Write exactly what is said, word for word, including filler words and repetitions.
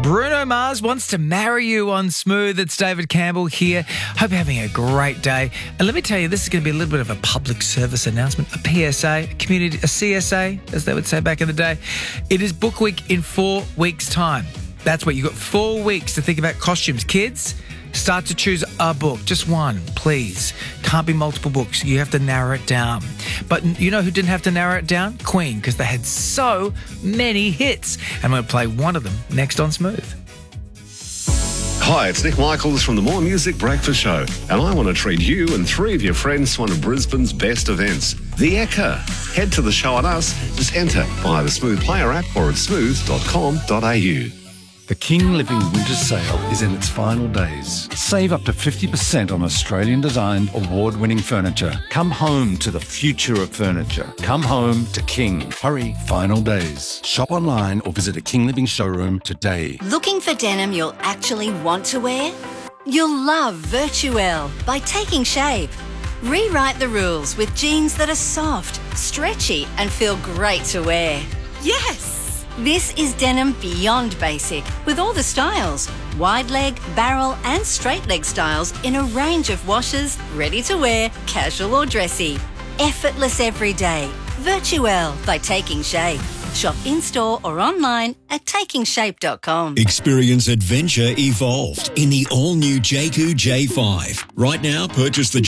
Bruno Mars wants to marry you on Smooth. It's David Campbell here. Hope you're having a great day. And let me tell you, this is going to be a little bit of a public service announcement, a P S A, a community, a C S A, as they would say back in the day. It is Book Week in four weeks' time. That's what you've got four weeks to think about costumes. Kids, start to choose a book, just one, please. Can't be multiple books. You have to narrow it down. But you know who didn't have to narrow it down? Queen, because they had so many hits. And I'm going to play one of them next on Smooth. Hi, it's Nick Michaels from the More Music Breakfast Show, and I want to treat you and three of your friends to one of Brisbane's best events, The Ekka. Head to the show on us, just enter via the Smooth Player app or at smooth dot com dot a u. The King Living Winter Sale is in its final days. Save up to fifty percent on Australian-designed, award-winning furniture. Come home to the future of furniture. Come home to King. Hurry, final days. Shop online or visit a King Living showroom today. Looking for denim you'll actually want to wear? You'll love Virtuelle by Taking Shape. Rewrite the rules with jeans that are soft, stretchy, and feel great to wear. Yes! This is denim beyond basic, with all the styles. Wide leg, barrel and straight leg styles in a range of washes, ready to wear, casual or dressy. Effortless every day. Virtuelle by Taking Shape. Shop in-store or online at taking shape dot com. Experience adventure evolved in the all-new J Q J five. Right now, purchase the